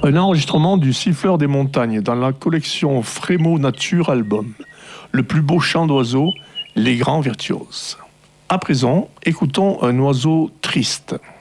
Un enregistrement du Siffleur des montagnes dans la collection Frémo Nature Album. Le plus beau chant d'oiseaux, les grands virtuoses. À présent, écoutons un oiseau triste.